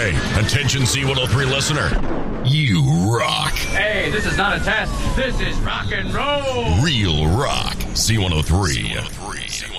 Hey, attention C103 listener. You rock. Hey, this is not a test. This is rock and roll. Real rock. C103.